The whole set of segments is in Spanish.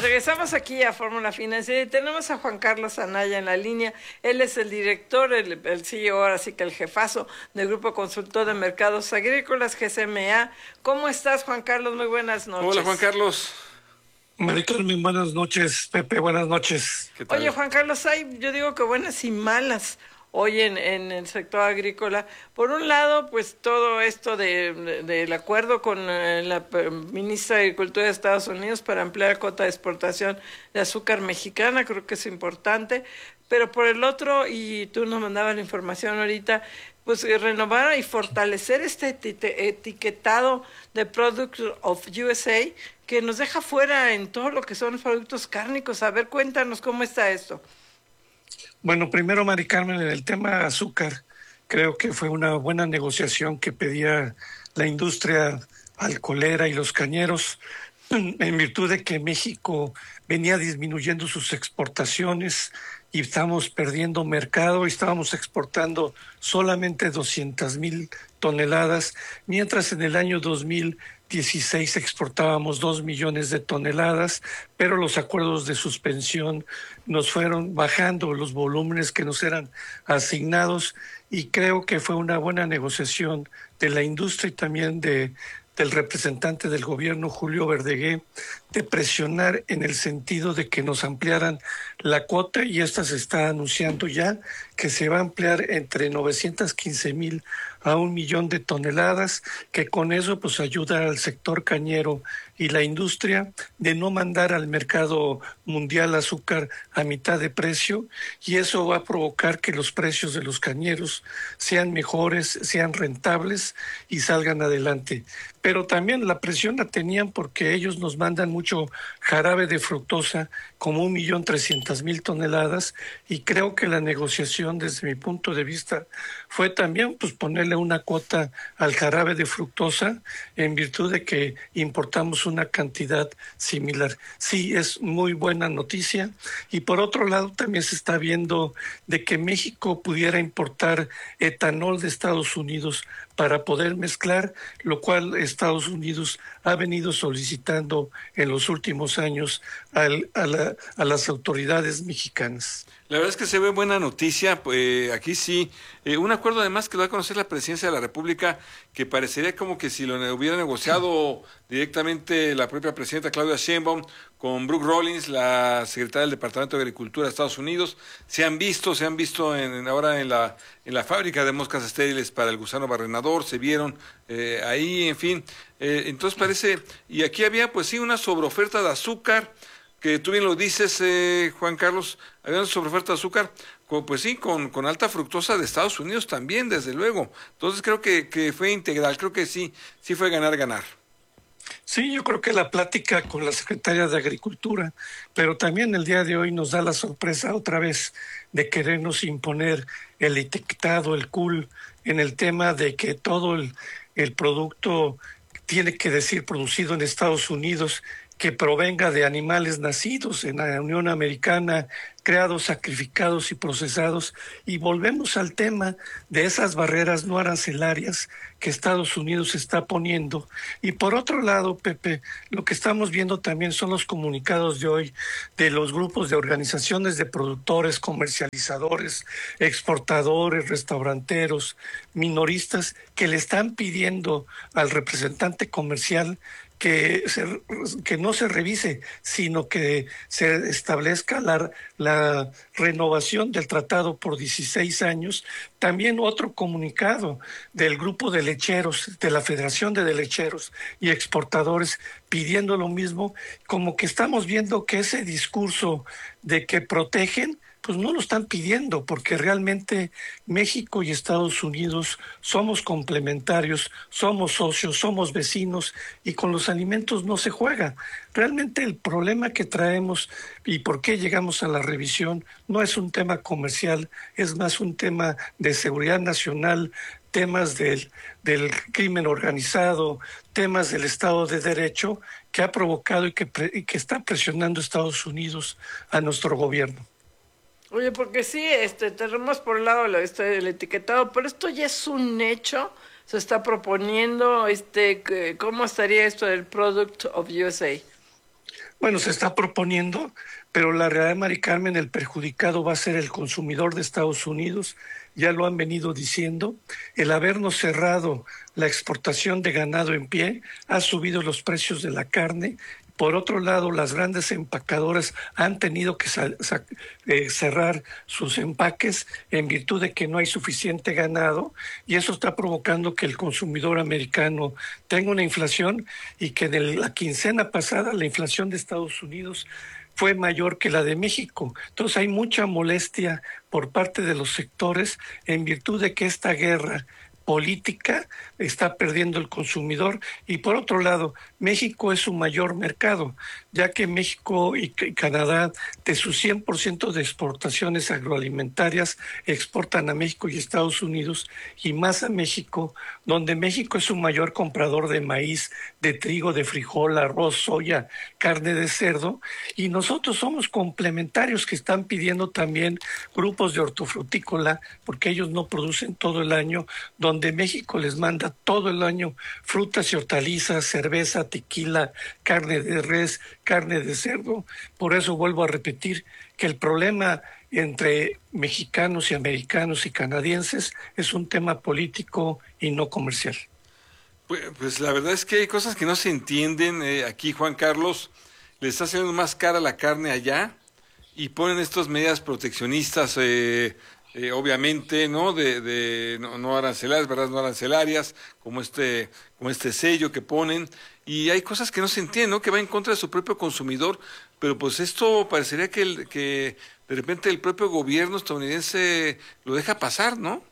Regresamos aquí a Fórmula Financiera y tenemos a Juan Carlos Anaya en la línea. Él es el director, el CEO, ahora sí que el jefazo del Grupo Consultor de Mercados Agrícolas, GCMA. ¿Cómo estás, Juan Carlos? Muy buenas noches. Hola, Juan Carlos. Mari Carmen, buenas noches. Pepe, buenas noches. ¿Qué tal? Oye, Juan Carlos, yo digo que buenas y malas hoy en el sector agrícola. Por un lado, pues todo esto del acuerdo con la ministra de Agricultura de Estados Unidos para ampliar la cuota de exportación de azúcar mexicana, creo que es importante. Pero por el otro, y tú nos mandabas la información ahorita, pues renovar y fortalecer este etiquetado de Product of USA que nos deja fuera en todo lo que son los productos cárnicos. A ver, cuéntanos cómo está esto. Bueno, primero, Mari Carmen, en el tema azúcar, creo que fue una buena negociación que pedía la industria alcoholera y los cañeros, en virtud de que México venía disminuyendo sus exportaciones y estábamos perdiendo mercado y estábamos exportando solamente 200,000 toneladas, mientras en el año 2016 exportábamos 2 millones de toneladas, pero los acuerdos de suspensión nos fueron bajando los volúmenes que nos eran asignados y creo que fue una buena negociación de la industria y también del representante del gobierno, Julio Verdegué, de presionar en el sentido de que nos ampliaran la cuota, y esta se está anunciando ya, que se va a ampliar entre 915,000 a 1 millón de toneladas, que con eso pues ayuda al sector cañero y la industria de no mandar al mercado mundial azúcar a mitad de precio, y eso va a provocar que los precios de los cañeros sean mejores, sean rentables y salgan adelante. Pero también la presión la tenían porque ellos nos mandan mucho jarabe de fructosa, como 1,300,000 toneladas, y creo que la negociación desde mi punto de vista fue también pues ponerle una cuota al jarabe de fructosa en virtud de que importamos una cantidad similar. Sí, es muy buena noticia. Y por otro lado también se está viendo de que México pudiera importar etanol de Estados Unidos para poder mezclar, lo cual Estados Unidos ha venido solicitando en los últimos años a las autoridades mexicanas. La verdad es que se ve buena noticia, aquí sí, un acuerdo además que lo va a conocer la Presidencia de la República, que parecería como que si lo hubiera negociado directamente la propia Presidenta Claudia Sheinbaum con Brooke Rollins, la Secretaria del Departamento de Agricultura de Estados Unidos. Se han visto ahora en la fábrica de moscas estériles para el gusano barrenador, se vieron ahí, en fin, entonces parece, y aquí había pues sí una sobreoferta de azúcar, que tú bien lo dices, Juan Carlos, había una sobreoferta de azúcar, pues sí, con alta fructosa de Estados Unidos también, desde luego. Entonces creo que fue integral, creo que sí fue ganar. Sí, yo creo que la plática con la Secretaria de Agricultura, pero también el día de hoy nos da la sorpresa otra vez de querernos imponer el etiquetado, el CUL, en el tema de que todo el producto tiene que decir producido en Estados Unidos, que provenga de animales nacidos en la Unión Americana, creados, sacrificados y procesados, y volvemos al tema de esas barreras no arancelarias que Estados Unidos está poniendo. Y por otro lado, Pepe, lo que estamos viendo también son los comunicados de hoy de los grupos de organizaciones de productores, comercializadores, exportadores, restauranteros, minoristas, que le están pidiendo al representante comercial que no se revise, sino que se establezca la renovación del tratado por 16 años. También otro comunicado del grupo de lecheros, de la Federación de Lecheros y Exportadores, pidiendo lo mismo, como que estamos viendo que ese discurso de que protegen, pues no lo están pidiendo, porque realmente México y Estados Unidos somos complementarios, somos socios, somos vecinos, y con los alimentos no se juega. Realmente el problema que traemos y por qué llegamos a la revisión no es un tema comercial, es más un tema de seguridad nacional, temas del crimen organizado, temas del Estado de Derecho, que ha provocado y que está presionando Estados Unidos a nuestro gobierno. Oye, porque sí, tenemos por un lado el etiquetado, pero esto ya es un hecho, se está proponiendo, ¿cómo estaría esto del Product of USA? Bueno, se está proponiendo, pero la realidad, Mari Carmen, el perjudicado va a ser el consumidor de Estados Unidos. Ya lo han venido diciendo. El habernos cerrado la exportación de ganado en pie ha subido los precios de la carne. Por otro lado, las grandes empacadoras han tenido que cerrar sus empaques en virtud de que no hay suficiente ganado, y eso está provocando que el consumidor americano tenga una inflación, y que de la quincena pasada la inflación de Estados Unidos fue mayor que la de México. Entonces hay mucha molestia por parte de los sectores en virtud de que esta guerra política está perdiendo el consumidor. Y por otro lado, México es su mayor mercado, ya que México y Canadá, de sus 100% de exportaciones agroalimentarias, exportan a México y Estados Unidos, y más a México, donde México es su mayor comprador de maíz, de trigo, de frijol, arroz, soya, carne de cerdo, y nosotros somos complementarios, que están pidiendo también grupos de hortofrutícola, porque ellos no producen todo el año, donde México les manda todo el año frutas y hortalizas, cerveza, tequila, carne de res, carne de cerdo. Por eso vuelvo a repetir que el problema entre mexicanos y americanos y canadienses es un tema político y no comercial. Pues la verdad es que hay cosas que no se entienden. Aquí Juan Carlos le está haciendo más cara la carne allá y ponen estas medidas proteccionistas, obviamente, ¿no? No arancelarias, ¿verdad? No arancelarias, como este sello que ponen. Y hay cosas que no se entienden, ¿no? Que va en contra de su propio consumidor. Pero pues esto parecería que de repente el propio gobierno estadounidense lo deja pasar, ¿no?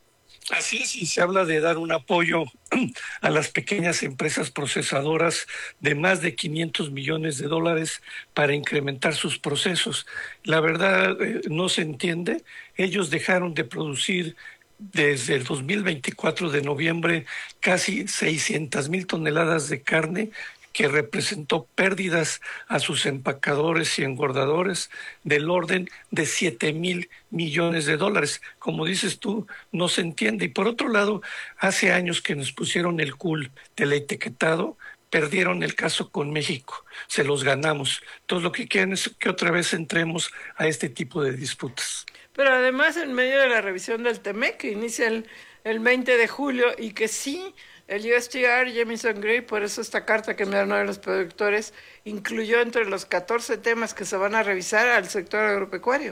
Así es, y se habla de dar un apoyo a las pequeñas empresas procesadoras de más de 500 millones de dólares para incrementar sus procesos. La verdad, no se entiende. Ellos dejaron de producir desde el 2024 de noviembre casi 600,000 toneladas de carne, que representó pérdidas a sus empacadores y engordadores del orden de 7,000 millones de dólares. Como dices tú, no se entiende. Y por otro lado, hace años que nos pusieron el cool del etiquetado, perdieron el caso con México, se los ganamos. Entonces lo que quieren es que otra vez entremos a este tipo de disputas. Pero además, en medio de la revisión del TEMEC, que inicia el 20 de julio, y que sí, el USTR, Jamieson Gray, por eso esta carta que me dieron a los productores, incluyó entre los 14 temas que se van a revisar al sector agropecuario.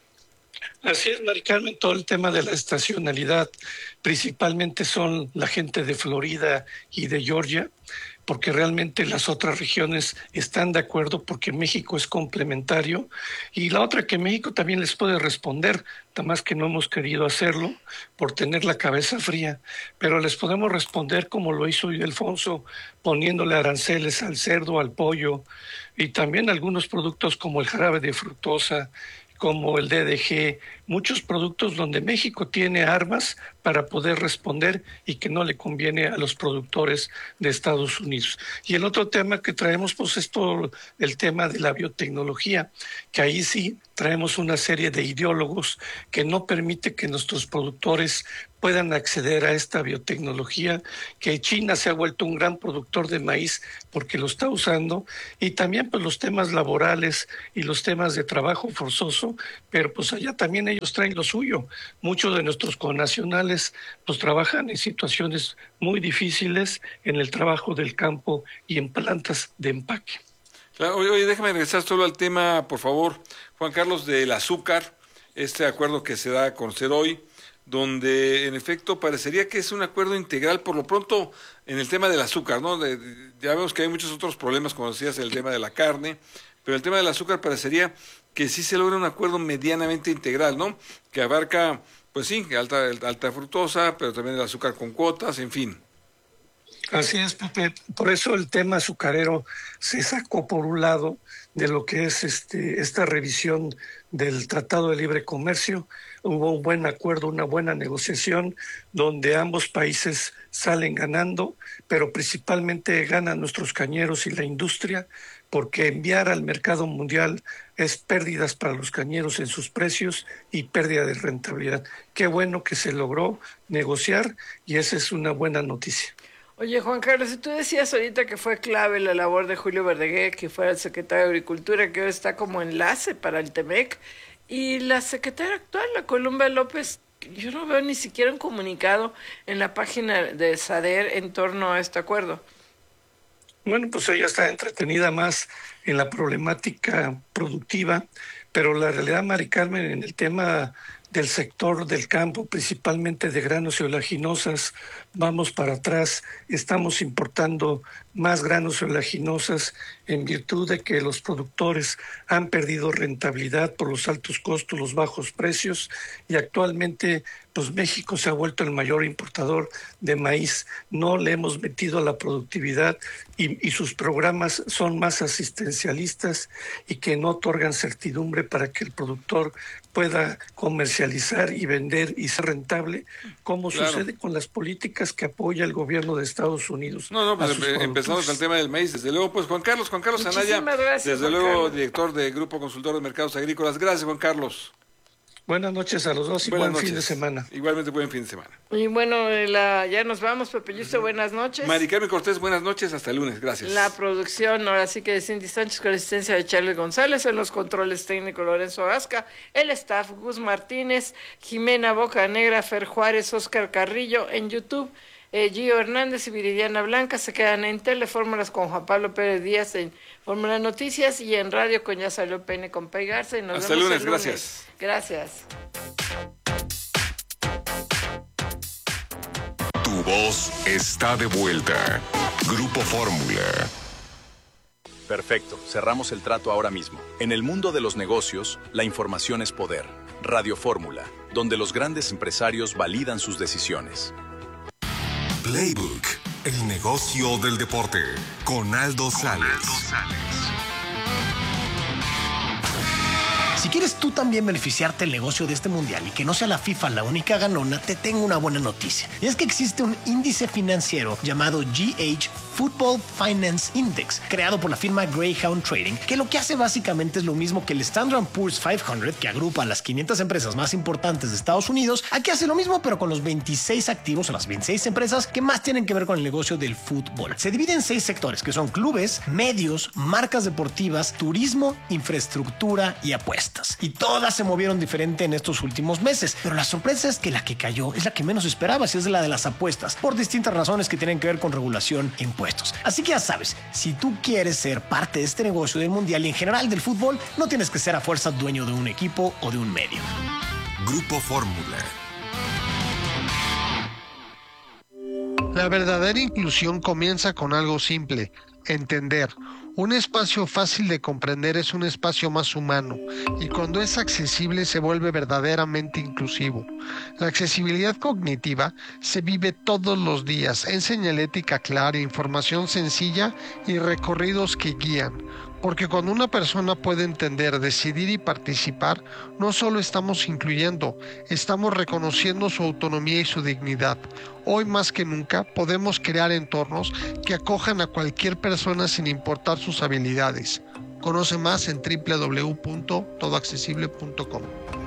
Así es, Mari Carmen, todo el tema de la estacionalidad, principalmente son la gente de Florida y de Georgia, porque realmente las otras regiones están de acuerdo, porque México es complementario. Y la otra, que México también les puede responder, nada más que no hemos querido hacerlo por tener la cabeza fría, pero les podemos responder como lo hizo Ildefonso, poniéndole aranceles al cerdo, al pollo, y también algunos productos como el jarabe de fructosa, como el DDG, muchos productos donde México tiene armas para poder responder y que no le conviene a los productores de Estados Unidos. Y el otro tema que traemos, pues, es todo el tema de la biotecnología, que ahí sí traemos una serie de ideólogos que no permite que nuestros productores puedan acceder a esta biotecnología, que China se ha vuelto un gran productor de maíz porque lo está usando, y también pues los temas laborales y los temas de trabajo forzoso, pero pues allá también ellos traen lo suyo. Muchos de nuestros connacionales pues trabajan en situaciones muy difíciles en el trabajo del campo y en plantas de empaque. Claro, oye, déjame regresar solo al tema, por favor, Juan Carlos, del azúcar, este acuerdo que se da a conocer hoy, donde en efecto parecería que es un acuerdo integral, por lo pronto en el tema del azúcar, ¿no? Ya vemos que hay muchos otros problemas, como decías, el tema de la carne, pero el tema del azúcar parecería que sí se logra un acuerdo medianamente integral, ¿no? Que abarca, pues sí, alta fructosa, pero también el azúcar con cuotas, en fin. Así es, Pepe. Por eso el tema azucarero se sacó por un lado de lo que es esta revisión del Tratado de Libre Comercio. Hubo un buen acuerdo, una buena negociación, donde ambos países salen ganando, pero principalmente ganan nuestros cañeros y la industria, porque enviar al mercado mundial es pérdidas para los cañeros en sus precios y pérdida de rentabilidad. Qué bueno que se logró negociar, y esa es una buena noticia. Oye, Juan Carlos, y tú decías ahorita que fue clave la labor de Julio Verdaguer, que fue el secretario de Agricultura, que hoy está como enlace para el TEMEC, y la secretaria actual, la Columba López. Yo no veo ni siquiera un comunicado en la página de SADER en torno a este acuerdo. Bueno, pues ella está entretenida más en la problemática productiva, pero la realidad, Mari Carmen, en el tema del sector del campo, principalmente de granos y oleaginosas, vamos para atrás. Estamos importando más granos y oleaginosas en virtud de que los productores han perdido rentabilidad por los altos costos, los bajos precios, y actualmente pues México se ha vuelto el mayor importador de maíz. No le hemos metido a la productividad y sus programas son más asistencialistas y que no otorgan certidumbre para que el productor pueda comercializar y vender y ser rentable, como sucede con las políticas que apoya el gobierno de Estados Unidos. Pues empezamos con el tema del maíz, desde luego, pues Juan Carlos Anaya, gracias, desde Juan luego Carlos. director de Grupo Consultor de Mercados Agrícolas. Gracias, Juan Carlos. Buenas noches a los dos y buen fin de semana. Igualmente buen fin de semana. Y bueno, ya nos vamos, Pepe Yuste, buenas noches. Mari Carmen Cortés, buenas noches, hasta el lunes, gracias. La producción, ahora sí que de Cindy Sánchez, con la asistencia de Charles González, en los controles técnicos Lorenzo Gasca, el staff Gus Martínez, Jimena Bocanegra, Fer Juárez, Oscar Carrillo, en YouTube, Gio Hernández y Viridiana Blanca se quedan en Telefórmulas con Juan Pablo Pérez Díaz en Fórmula Noticias y en Radio con Ya Salió Peine con Pei Garza. Y nos hasta vemos el lunes, lunes. gracias. Gracias. Tu voz está de vuelta. Grupo Fórmula. Perfecto, cerramos el trato ahora mismo. En el mundo de los negocios, la información es poder. Radio Fórmula, donde los grandes empresarios validan sus decisiones. Playbook, el negocio del deporte, con Aldo Sales. Si quieres tú también beneficiarte del negocio de este mundial y que no sea la FIFA la única ganona, te tengo una buena noticia. Y es que existe un índice financiero llamado GH Football Finance Index, creado por la firma Greyhound Trading, que lo que hace básicamente es lo mismo que el Standard & Poor's 500, que agrupa a las 500 empresas más importantes de Estados Unidos. Aquí hace lo mismo, pero con los 26 activos o las 26 empresas que más tienen que ver con el negocio del fútbol. Se divide en 6 sectores, que son clubes, medios, marcas deportivas, turismo, infraestructura y apuestas. Y todas se movieron diferente en estos últimos meses, pero la sorpresa es que la que cayó es la que menos esperabas, y es la de las apuestas, por distintas razones que tienen que ver con regulación e impuestos. Así que ya sabes, si tú quieres ser parte de este negocio del mundial y en general del fútbol, no tienes que ser a fuerza dueño de un equipo o de un medio. Grupo Fórmula. La verdadera inclusión comienza con algo simple: entender. Un espacio fácil de comprender es un espacio más humano, y cuando es accesible se vuelve verdaderamente inclusivo. La accesibilidad cognitiva se vive todos los días en señalética clara, información sencilla y recorridos que guían. Porque cuando una persona puede entender, decidir y participar, no solo estamos incluyendo, estamos reconociendo su autonomía y su dignidad. Hoy más que nunca podemos crear entornos que acojan a cualquier persona sin importar sus habilidades. Conoce más en www.todoaccesible.com.